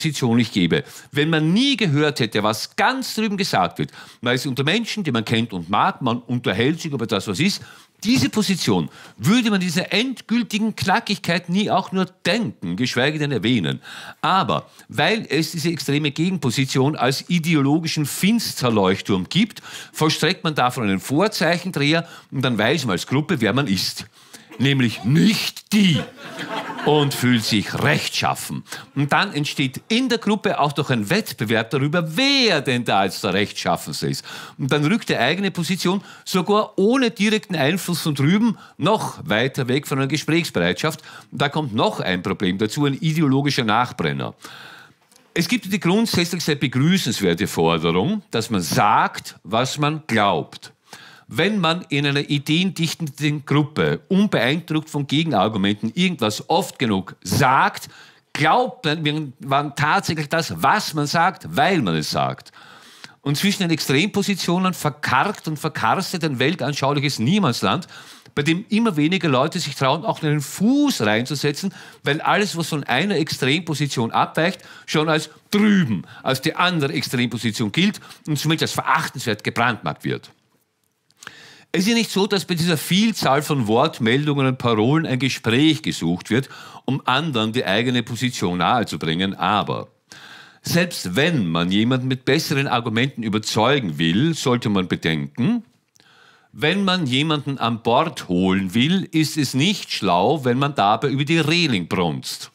Position ich gebe. Wenn man nie gehört hätte, was ganz drüben gesagt wird, man ist unter Menschen, die man kennt und mag, man unterhält sich über das, was ist, diese Position würde man dieser endgültigen Knackigkeit nie auch nur denken, geschweige denn erwähnen. Aber weil es diese extreme Gegenposition als ideologischen Finsterleuchtturm gibt, vollstreckt man davon einen Vorzeichendreher und dann weiß man als Gruppe, wer man ist. Nämlich nicht die. Und fühlt sich rechtschaffen. Und dann entsteht in der Gruppe auch noch ein Wettbewerb darüber, wer denn da jetzt der Rechtschaffenste ist. Und dann rückt die eigene Position sogar ohne direkten Einfluss von drüben noch weiter weg von einer Gesprächsbereitschaft. Und da kommt noch ein Problem dazu, ein ideologischer Nachbrenner. Es gibt die grundsätzlich sehr begrüßenswerte Forderung, dass man sagt, was man glaubt. Wenn man in einer ideendichtenden Gruppe, unbeeindruckt von Gegenargumenten, irgendwas oft genug sagt, glaubt man tatsächlich das, was man sagt, weil man es sagt. Und zwischen den Extrempositionen verkarrt und verkarstet ein weltanschauliches Niemandsland, bei dem immer weniger Leute sich trauen, auch einen Fuß reinzusetzen, weil alles, was von einer Extremposition abweicht, schon als drüben, als die andere Extremposition gilt und somit als verachtenswert gebrandmarkt wird. Es ist ja nicht so, dass bei dieser Vielzahl von Wortmeldungen und Parolen ein Gespräch gesucht wird, um anderen die eigene Position nahezubringen, aber selbst wenn man jemanden mit besseren Argumenten überzeugen will, sollte man bedenken, wenn man jemanden an Bord holen will, ist es nicht schlau, wenn man dabei über die Reling brunzt.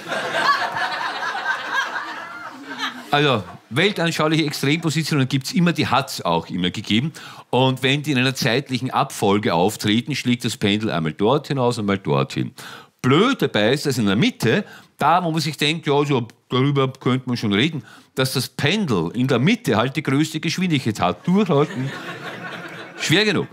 Also, weltanschauliche Extrempositionen gibt es immer, die hat es auch immer gegeben. Und wenn die in einer zeitlichen Abfolge auftreten, schlägt das Pendel einmal dort hinaus, einmal dorthin. Blöd dabei ist, dass in der Mitte, da wo man sich denkt, ja, so, darüber könnte man schon reden, dass das Pendel in der Mitte halt die größte Geschwindigkeit hat. Durchhalten, schwer genug.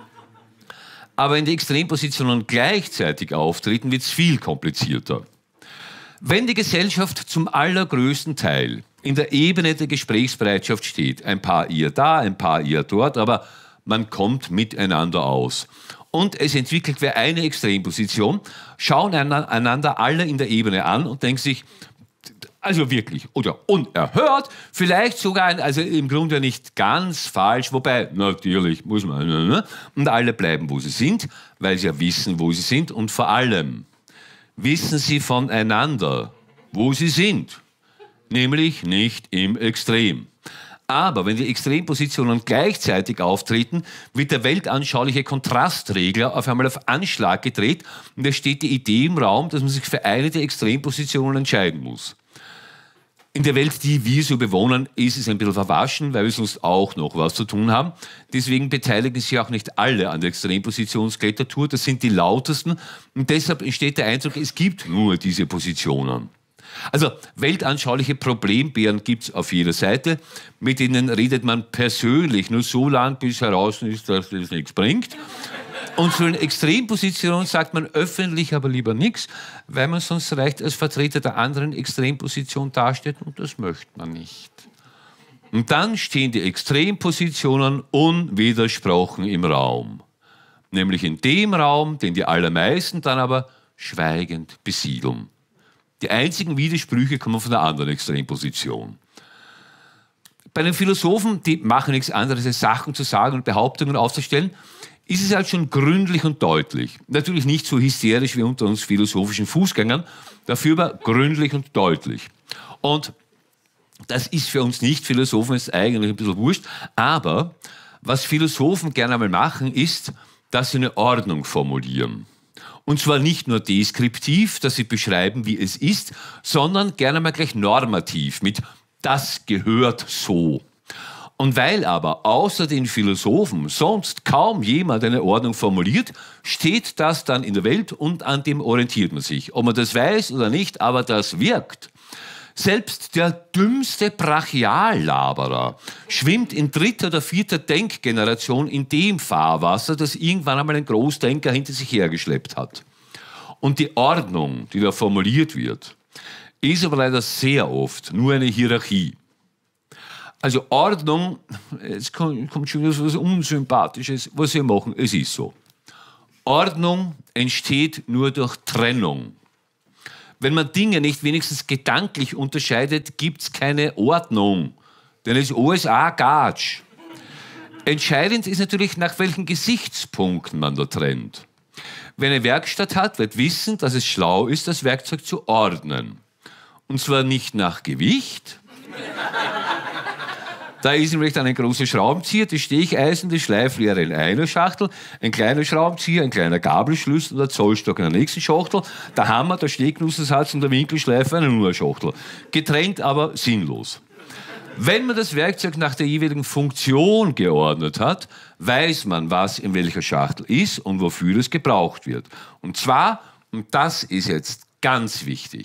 Aber wenn die Extrempositionen gleichzeitig auftreten, wird es viel komplizierter. Wenn die Gesellschaft zum allergrößten Teil in der Ebene der Gesprächsbereitschaft steht, ein paar ihr da, ein paar ihr dort, aber man kommt miteinander aus. Und es entwickelt wer eine Extremposition, schauen einander alle in der Ebene an und denken sich, also wirklich, oder unerhört, vielleicht sogar, also im Grunde nicht ganz falsch, wobei, natürlich muss man, und alle bleiben, wo sie sind, weil sie ja wissen, wo sie sind und vor allem wissen sie voneinander, wo sie sind. Nämlich nicht im Extrem. Aber wenn die Extrempositionen gleichzeitig auftreten, wird der weltanschauliche Kontrastregler auf einmal auf Anschlag gedreht und es steht die Idee im Raum, dass man sich für eine der Extrempositionen entscheiden muss. In der Welt, die wir so bewohnen, ist es ein bisschen verwaschen, weil wir sonst auch noch was zu tun haben. Deswegen beteiligen sich auch nicht alle an der Extrempositionsklettertour. Das sind die lautesten und deshalb entsteht der Eindruck, es gibt nur diese Positionen. Also weltanschauliche Problembären gibt es auf jeder Seite, mit denen redet man persönlich nur so lange, bis heraus ist, dass das nichts bringt. Und zu den Extrempositionen sagt man öffentlich aber lieber nichts, weil man sonst vielleicht als Vertreter der anderen Extremposition dasteht und das möchte man nicht. Und dann stehen die Extrempositionen unwidersprochen im Raum. Nämlich in dem Raum, den die allermeisten dann aber schweigend besiedeln. Die einzigen Widersprüche kommen von der anderen Extremposition. Bei den Philosophen, die machen nichts anderes, als Sachen zu sagen und Behauptungen aufzustellen, ist es halt schon gründlich und deutlich. Natürlich nicht so hysterisch wie unter uns philosophischen Fußgängern, dafür aber gründlich und deutlich. Und das ist für uns Nicht-Philosophen ist eigentlich ein bisschen wurscht, aber was Philosophen gerne einmal machen, ist, dass sie eine Ordnung formulieren. Und zwar nicht nur deskriptiv, dass sie beschreiben, wie es ist, sondern gerne mal gleich normativ mit das gehört so. Und weil aber außer den Philosophen sonst kaum jemand eine Ordnung formuliert, steht das dann in der Welt und an dem orientiert man sich. Ob man das weiß oder nicht, aber das wirkt. Selbst der dümmste Brachiallaberer schwimmt in dritter oder vierter Denkgeneration in dem Fahrwasser, das irgendwann einmal ein Großdenker hinter sich hergeschleppt hat. Und die Ordnung, die da formuliert wird, ist aber leider sehr oft nur eine Hierarchie. Also Ordnung, jetzt kommt schon wieder so etwas Unsympathisches, was wir machen, es ist so. Ordnung entsteht nur durch Trennung. Wenn man Dinge nicht wenigstens gedanklich unterscheidet, gibt es keine Ordnung. Denn es ist alles auch Gatsch. Entscheidend ist natürlich, nach welchen Gesichtspunkten man da trennt. Wer eine Werkstatt hat, wird wissen, dass es schlau ist, das Werkzeug zu ordnen. Und zwar nicht nach Gewicht. Da ist nämlich dann ein großer Schraubenzieher, das Stecheisen, das Schleiflehre in einer Schachtel, ein kleiner Schraubenzieher, ein kleiner Gabelschlüssel und der Zollstock in der nächsten Schachtel, der Hammer, der Stecknussersatz und der Winkelschleifer in einer Schachtel. Getrennt, aber sinnlos. Wenn man das Werkzeug nach der jeweiligen Funktion geordnet hat, weiß man, was in welcher Schachtel ist und wofür es gebraucht wird. Und zwar, und das ist jetzt ganz wichtig,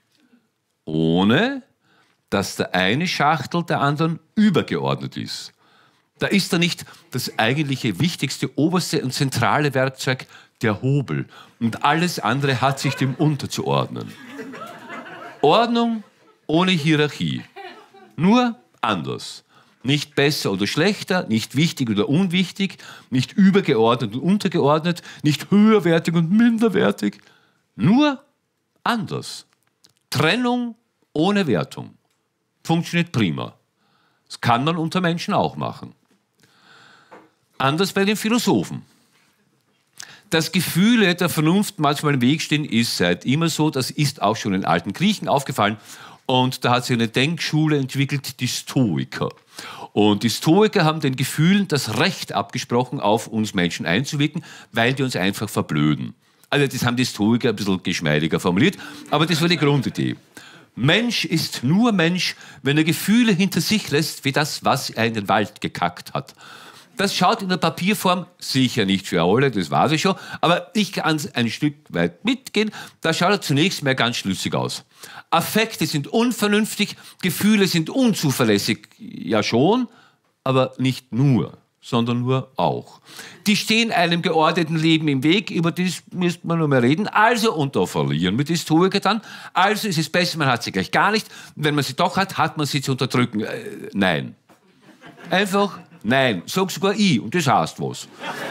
ohne dass der eine Schachtel der anderen übergeordnet ist. Da ist da nicht das eigentliche, wichtigste, oberste und zentrale Werkzeug der Hobel. Und alles andere hat sich dem unterzuordnen. Ordnung ohne Hierarchie. Nur anders. Nicht besser oder schlechter, nicht wichtig oder unwichtig, nicht übergeordnet und untergeordnet, nicht höherwertig und minderwertig. Nur anders. Trennung ohne Wertung. Funktioniert prima. Das kann man unter Menschen auch machen. Anders bei den Philosophen. Dass Gefühle der Vernunft manchmal im Weg stehen, ist seit immer so. Das ist auch schon den alten Griechen aufgefallen. Und da hat sich eine Denkschule entwickelt, die Stoiker. Und die Stoiker haben den Gefühlen das Recht abgesprochen, auf uns Menschen einzuwirken, weil die uns einfach verblöden. Also das haben die Stoiker ein bisschen geschmeidiger formuliert, aber das war die Grundidee. Mensch ist nur Mensch, wenn er Gefühle hinter sich lässt, wie das, was er in den Wald gekackt hat. Das schaut in der Papierform sicher nicht für alle, das weiß ich schon, aber ich kann ein Stück weit mitgehen. Da schaut er zunächst mal ganz schlüssig aus. Affekte sind unvernünftig, Gefühle sind unzuverlässig, ja schon, aber nicht nur, sondern nur auch. Die stehen einem geordneten Leben im Weg, über das müsste man nur mehr reden. Also, und da verlieren wir die Stoiker dann, also ist es besser, man hat sie gleich gar nicht. Und wenn man sie doch hat, hat man sie zu unterdrücken. Nein. Einfach nein. Sag sogar ich, und das heißt was.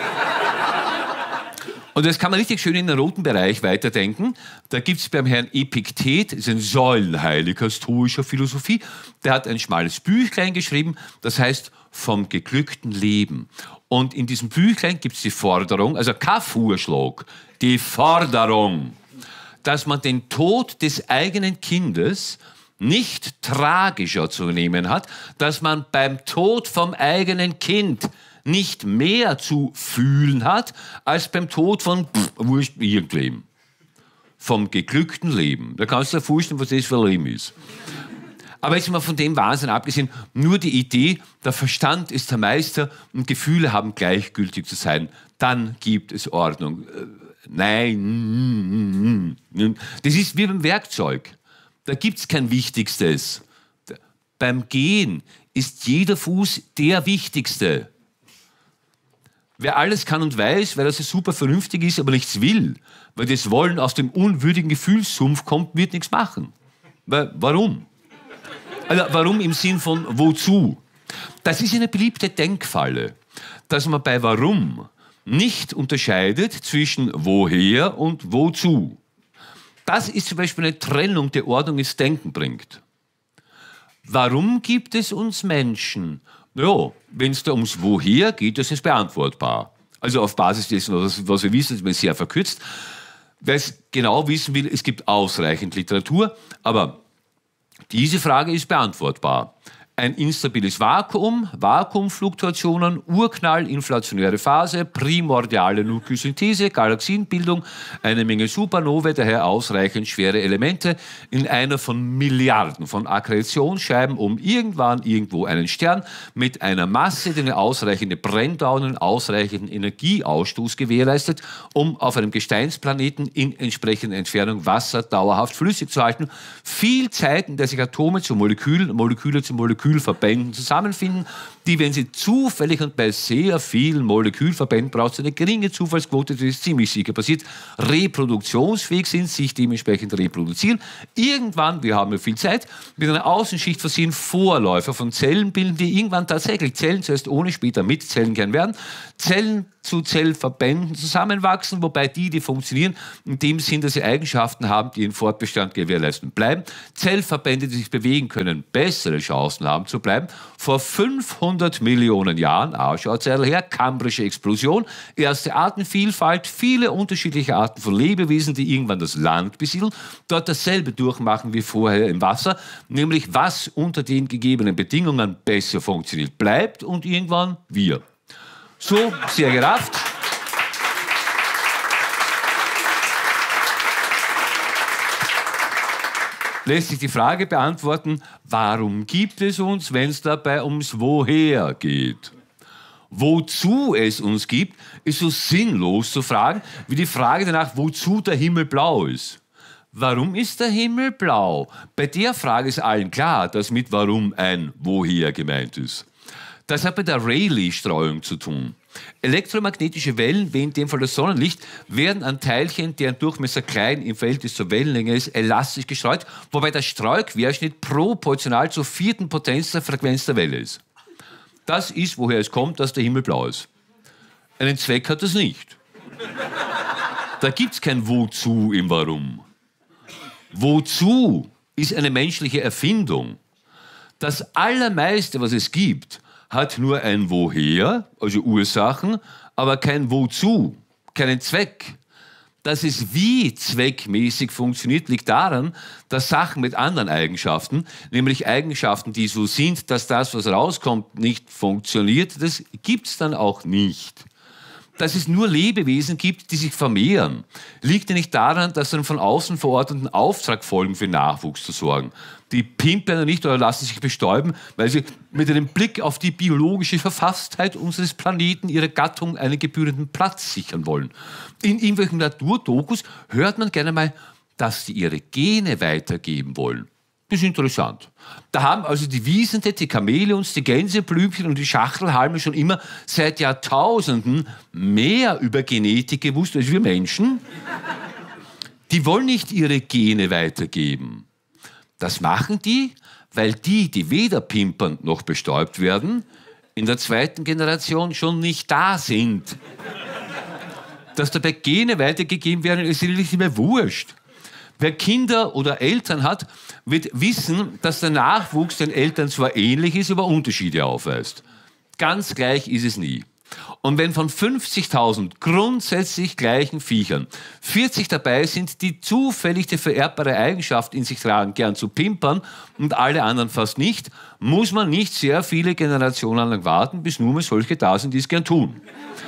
Und das kann man richtig schön in den roten Bereich weiterdenken. Da gibt es beim Herrn Epiktet, das ist ein Säulenheiliger stoischer Philosophie, der hat ein schmales Büchlein geschrieben, das heißt vom geglückten Leben. Und in diesem Büchlein gibt es die Forderung, also kein Vorschlag, die Forderung, dass man den Tod des eigenen Kindes nicht tragischer zu nehmen hat, dass man beim Tod vom eigenen Kind nicht mehr zu fühlen hat, als beim Tod von wurscht irgendwem. Vom geglückten Leben. Da kannst du dir vorstellen, was das für ein Leben ist. Aber jetzt mal von dem Wahnsinn abgesehen, nur die Idee, der Verstand ist der Meister und Gefühle haben gleichgültig zu sein. Dann gibt es Ordnung. Nein. Das ist wie beim Werkzeug. Da gibt es kein Wichtigstes. Beim Gehen ist jeder Fuß der Wichtigste. Wer alles kann und weiß, weil er so super vernünftig ist, aber nichts will, weil das Wollen aus dem unwürdigen Gefühlssumpf kommt, wird nichts machen. Warum? Also warum im Sinn von wozu? Das ist eine beliebte Denkfalle, dass man bei warum nicht unterscheidet zwischen woher und wozu. Das ist zum Beispiel eine Trennung, die Ordnung ins Denken bringt. Warum gibt es uns Menschen? Ja, wenn es da ums Woher geht, das ist beantwortbar. Also auf Basis dessen, was wir wissen, ist man sehr verkürzt. Wer es genau wissen will, es gibt ausreichend Literatur, aber diese Frage ist beantwortbar. Ein instabiles Vakuum, Vakuumfluktuationen, Urknall, inflationäre Phase, primordiale Nukleosynthese, Galaxienbildung, eine Menge Supernovae, daher ausreichend schwere Elemente in einer von Milliarden von Akkretionsscheiben um irgendwann irgendwo einen Stern mit einer Masse, die eine ausreichende Brenndauer und ausreichenden Energieausstoß gewährleistet, um auf einem Gesteinsplaneten in entsprechender Entfernung Wasser dauerhaft flüssig zu halten. Viel Zeit, in der sich Atome zu Molekülen, Moleküle zu Molekülverbänden zusammenfinden, die, wenn sie zufällig und bei sehr vielen Molekülverbänden, braucht es eine geringe Zufallsquote, das ist ziemlich sicher passiert, reproduktionsfähig sind, sich dementsprechend reproduzieren. Irgendwann, wir haben ja viel Zeit, mit einer Außenschicht versehen Vorläufer von Zellen bilden, die irgendwann tatsächlich Zellen, zuerst ohne, später mit Zellenkern werden, Zellen zu Zellverbänden zusammenwachsen, wobei die funktionieren, in dem Sinn, dass sie Eigenschaften haben, die den Fortbestand gewährleisten, bleiben. Zellverbände, die sich bewegen können, bessere Chancen haben zu bleiben. Vor 500 Millionen Jahren, Ausschauzeitl her, kambrische Explosion, erste Artenvielfalt, viele unterschiedliche Arten von Lebewesen, die irgendwann das Land besiedeln, dort dasselbe durchmachen wie vorher im Wasser, nämlich was unter den gegebenen Bedingungen besser funktioniert, bleibt und irgendwann wir. So, sehr gerafft. Lässt sich die Frage beantworten, warum gibt es uns, wenn es dabei ums Woher geht? Wozu es uns gibt, ist so sinnlos zu fragen, wie die Frage danach, wozu der Himmel blau ist. Warum ist der Himmel blau? Bei der Frage ist allen klar, dass mit warum ein Woher gemeint ist. Das hat mit der Rayleigh-Streuung zu tun. Elektromagnetische Wellen, wie in dem Fall das Sonnenlicht, werden an Teilchen, deren Durchmesser klein im Verhältnis zur Wellenlänge ist, elastisch gestreut, wobei der Streuquerschnitt proportional zur vierten Potenz der Frequenz der Welle ist. Das ist, woher es kommt, dass der Himmel blau ist. Einen Zweck hat das nicht. Da gibt es kein Wozu im Warum. Wozu ist eine menschliche Erfindung. Das Allermeiste, was es gibt, hat nur ein Woher, also Ursachen, aber kein Wozu, keinen Zweck. Dass es wie zweckmäßig funktioniert, liegt daran, dass Sachen mit anderen Eigenschaften, nämlich Eigenschaften, die so sind, dass das, was rauskommt, nicht funktioniert, das gibt es dann auch nicht. Dass es nur Lebewesen gibt, die sich vermehren, liegt ja nicht daran, dass sie einen von außen verordneten Auftrag folgen, für Nachwuchs zu sorgen. Die pimpern ja nicht oder lassen sich bestäuben, weil sie mit einem Blick auf die biologische Verfasstheit unseres Planeten ihrer Gattung einen gebührenden Platz sichern wollen. In irgendwelchen Naturdokus hört man gerne mal, dass sie ihre Gene weitergeben wollen. Das ist interessant. Da haben also die Wiesente, die Chamäleons, die Gänseblümchen und die Schachtelhalme schon immer seit Jahrtausenden mehr über Genetik gewusst als wir Menschen. Die wollen nicht ihre Gene weitergeben. Das machen die, weil die weder pimpern noch bestäubt werden, in der zweiten Generation schon nicht da sind. Dass dabei Gene weitergegeben werden, ist ihnen nicht mehr wurscht. Wer Kinder oder Eltern hat, wird wissen, dass der Nachwuchs den Eltern zwar ähnlich ist, aber Unterschiede aufweist. Ganz gleich ist es nie. Und wenn von 50.000 grundsätzlich gleichen Viechern 40 dabei sind, die zufällig die vererbbare Eigenschaft in sich tragen, gern zu pimpern und alle anderen fast nicht, muss man nicht sehr viele Generationen lang warten, bis nur mal solche da sind, die es gern tun.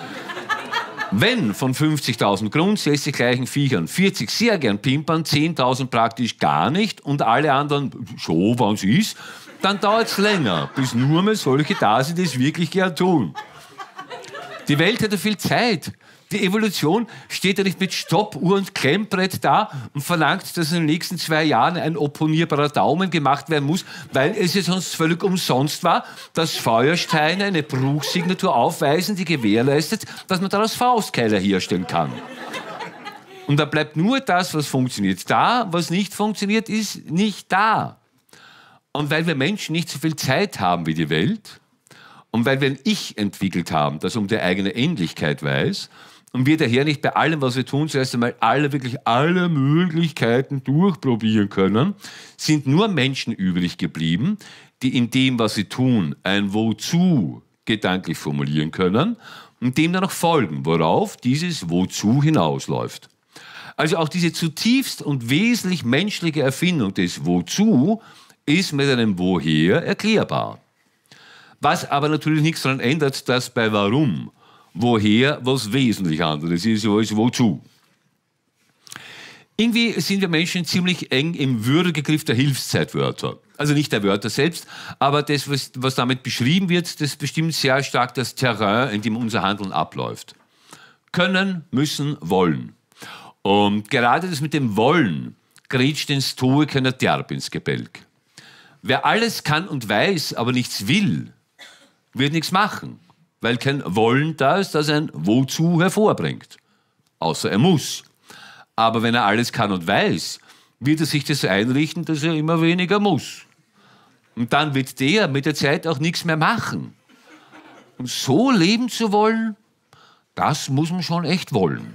Wenn von 50.000 grundsätzlich gleichen Viechern 40 sehr gern pimpern, 10.000 praktisch gar nicht und alle anderen schon, wann es ist, dann dauert es länger, bis nur mal solche da sind, die es wirklich gern tun. Die Welt hat ja viel Zeit. Die Evolution steht ja nicht mit Stoppuhr und Klemmbrett da und verlangt, dass in den nächsten 2 Jahren ein opponierbarer Daumen gemacht werden muss, weil es ja sonst völlig umsonst war, dass Feuersteine eine Bruchsignatur aufweisen, die gewährleistet, dass man daraus Faustkeiler herstellen kann. Und da bleibt nur das, was funktioniert, da, was nicht funktioniert, ist nicht da. Und weil wir Menschen nicht so viel Zeit haben wie die Welt und weil wir ein Ich entwickelt haben, das um die eigene Endlichkeit weiß, und wir daher nicht bei allem, was wir tun, zuerst einmal wirklich alle Möglichkeiten durchprobieren können, sind nur Menschen übrig geblieben, die in dem, was sie tun, ein Wozu gedanklich formulieren können und dem dann noch folgen, worauf dieses Wozu hinausläuft. Also auch diese zutiefst und wesentlich menschliche Erfindung des Wozu ist mit einem Woher erklärbar. Was aber natürlich nichts daran ändert, dass bei Warum Woher was wesentlich anderes ist als Wozu. Irgendwie sind wir Menschen ziemlich eng im Würgegriff der Hilfszeitwörter. Also nicht der Wörter selbst, aber das, was damit beschrieben wird, das bestimmt sehr stark das Terrain, in dem unser Handeln abläuft. Können, müssen, wollen. Und gerade das mit dem Wollen grätscht den Stoikern derb ins Gebälk. Wer alles kann und weiß, aber nichts will, wird nichts machen, weil kein Wollen da ist, das ein Wozu hervorbringt. Außer er muss. Aber wenn er alles kann und weiß, wird er sich das so einrichten, dass er immer weniger muss. Und dann wird der mit der Zeit auch nichts mehr machen. Und so leben zu wollen, das muss man schon echt wollen.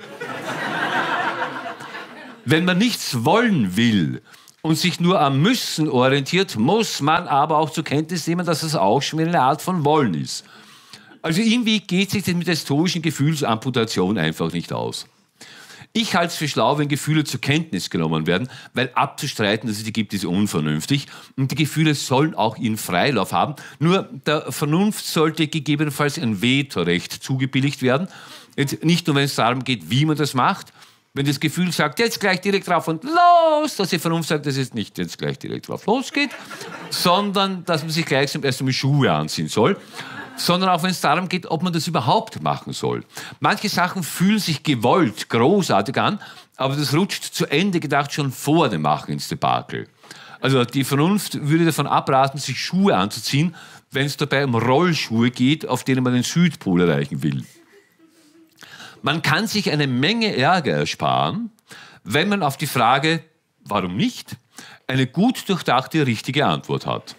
Wenn man nichts wollen will und sich nur am Müssen orientiert, muss man aber auch zur Kenntnis nehmen, dass das auch schon eine Art von Wollen ist. Also irgendwie geht sich das mit der stoischen Gefühlsamputation einfach nicht aus. Ich halte es für schlau, wenn Gefühle zur Kenntnis genommen werden, weil abzustreiten, dass es die gibt, ist unvernünftig. Und die Gefühle sollen auch ihren Freilauf haben. Nur der Vernunft sollte gegebenenfalls ein Vetorecht zugebilligt werden. Jetzt nicht nur, wenn es darum geht, wie man das macht. Wenn das Gefühl sagt, jetzt gleich direkt drauf und los, dass die Vernunft sagt, dass es nicht jetzt gleich direkt drauf losgeht, sondern dass man sich gleich zum ersten Mal Schuhe anziehen soll. Sondern auch wenn es darum geht, ob man das überhaupt machen soll. Manche Sachen fühlen sich gewollt, großartig an, aber das rutscht zu Ende gedacht schon vor dem Machen ins Debakel. Also die Vernunft würde davon abraten, sich Schuhe anzuziehen, wenn es dabei um Rollschuhe geht, auf denen man den Südpol erreichen will. Man kann sich eine Menge Ärger ersparen, wenn man auf die Frage, warum nicht, eine gut durchdachte, richtige Antwort hat.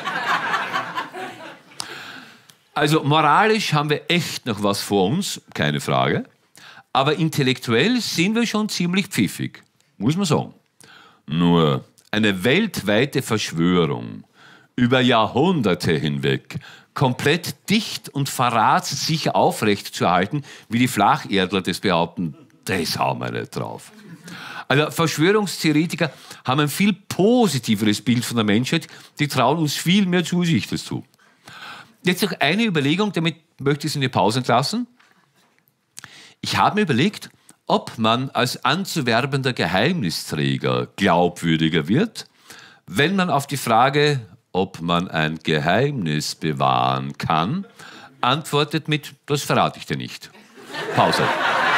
Also moralisch haben wir echt noch was vor uns, keine Frage. Aber intellektuell sind wir schon ziemlich pfiffig, muss man sagen. Nur eine weltweite Verschwörung über Jahrhunderte hinweg komplett dicht und verratssicher aufrechtzuerhalten, wie die Flacherdler das behaupten, das haben wir nicht drauf. Also Verschwörungstheoretiker haben ein viel positiveres Bild von der Menschheit, die trauen uns viel mehr zu, als ich das tue. Jetzt noch eine Überlegung, damit möchte ich es in die Pause entlassen. Ich habe mir überlegt, ob man als anzuwerbender Geheimnisträger glaubwürdiger wird, wenn man auf die Frage, ob man ein Geheimnis bewahren kann, antwortet mit, das verrate ich dir nicht. Pause.